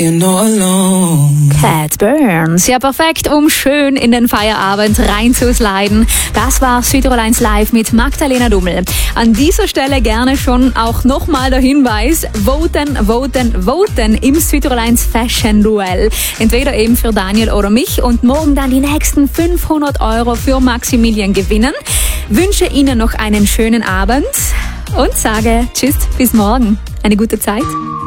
Cat Burns. Ja, perfekt, um schön in den Feierabend reinzusliden. Das war Südtirol 1 Live mit Magdalena Dummel. An dieser Stelle gerne schon auch nochmal der Hinweis, voten im Südtirol 1 Fashion Duell. Entweder eben für Daniel oder mich und morgen dann die nächsten 500 € für Maximilian gewinnen. Wünsche Ihnen noch einen schönen Abend und sage Tschüss, bis morgen. Eine gute Zeit.